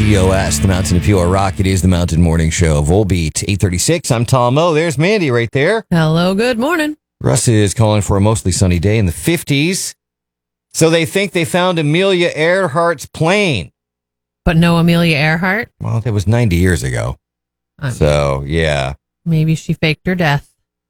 KDOS, the Mountain of Pure Rock. It is the Mountain Morning Show. Volbeat 836. I'm Tom O. There's Mandy right there. Hello, good morning. Russ is calling for a mostly sunny day in the 50s. So they think they found Amelia Earhart's plane. But no Amelia Earhart? Well, that was 90 years ago. So, yeah. Maybe she faked her death.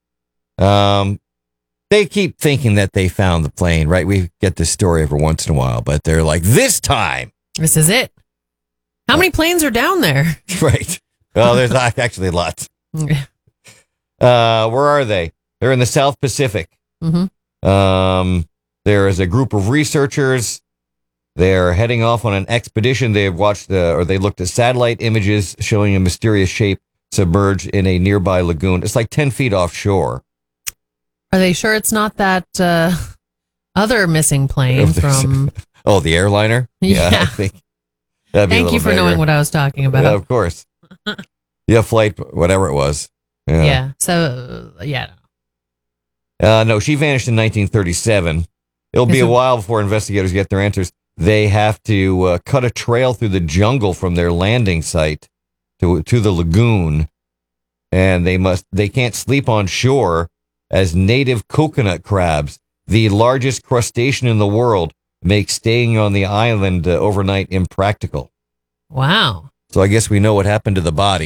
They keep thinking that they found the plane, right? We get this story every once in a while, but they're like, this time. This is it. How many planes are down there? Right. Well, there's actually lots. Where are they? They're in the South Pacific. Mm-hmm. There is a group of researchers. They're heading off on an expedition. They have watched they looked at satellite images showing a mysterious shape submerged in a nearby lagoon. It's like 10 feet offshore. Are they sure it's not that other missing plane from... Oh, the airliner? Yeah. I think that'd be Thank you for bigger. knowing what I was talking about. Yeah, of course. Yeah, flight, whatever it was. Yeah. So, yeah. No, she vanished in 1937. It'll be a while before investigators get their answers. They have to cut a trail through the jungle from their landing site to the lagoon, and they can't sleep on shore as native coconut crabs, the largest crustacean in the world, make staying on the island overnight impractical. Wow. So I guess we know what happened to the body.